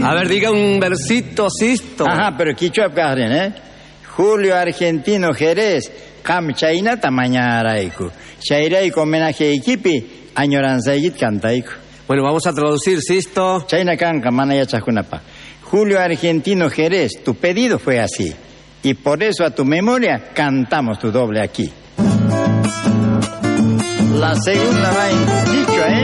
A ver, diga un versito, Sisto. Ajá, pero quichua karen, Julio Argentino Jerez, Cam Chayna tamañaraiku. Chayraiku homenaje equipi, añoranzaygit cantaiku. Bueno, vamos a traducir, Sisto. Chayna canca, manaya chajunapa. Julio Argentino Jerez, tu pedido fue así. Y por eso a tu memoria cantamos tu doble aquí. La segunda va en dicho,